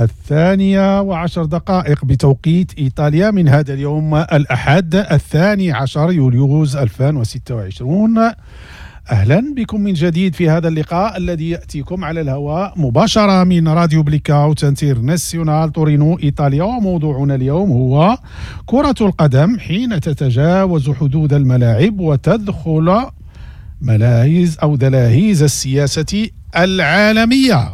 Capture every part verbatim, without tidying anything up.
الثانية وعشر دقائق بتوقيت إيطاليا من هذا اليوم الأحد الثاني عشر يوليوز ألفين وستة وعشرين. أهلا بكم من جديد في هذا اللقاء الذي يأتيكم على الهواء مباشرة من راديو بليكاوت انترناسيونال تورينو إيطاليا. وموضوعنا اليوم هو كرة القدم حين تتجاوز حدود الملاعب وتدخل ملاهز أو دلاهيز السياسة العالمية.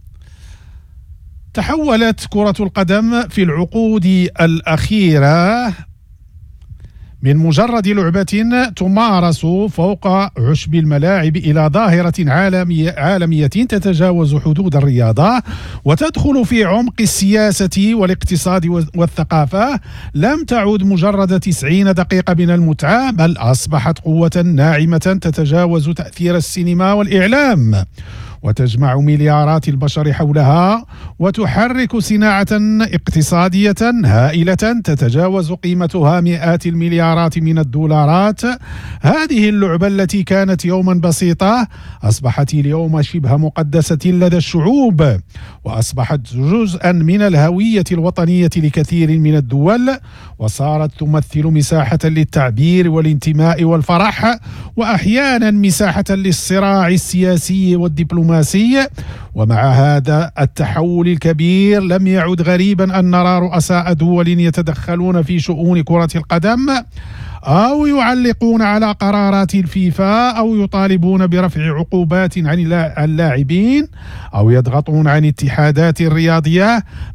تحولت كرة القدم في العقود الأخيرة من مجرد لعبة تمارس فوق عشب الملاعب إلى ظاهرة عالمية, عالمية تتجاوز حدود الرياضة وتدخل في عمق السياسة والاقتصاد والثقافة. لم تعد مجرد تسعين دقيقة من المتعة، بل أصبحت قوة ناعمة تتجاوز تأثير السينما والإعلام، وتجمع مليارات البشر حولها، وتحرك صناعة اقتصادية هائلة تتجاوز قيمتها مئات المليارات من الدولارات. هذه اللعبة التي كانت يوما بسيطة أصبحت اليوم شبه مقدسة لدى الشعوب، وأصبحت جزءا من الهوية الوطنية لكثير من الدول، وصارت تمثل مساحة للتعبير والانتماء والفرح، وأحيانا مساحة للصراع السياسي والدبلوماسي. ومع هذا التحول الكبير لم يعد غريبا أن نرى رؤساء دول يتدخلون في شؤون كرة القدم، أو يعلقون على قرارات الفيفا، أو يطالبون برفع عقوبات عن اللاعبين، أو يضغطون عن اتحادات رياضية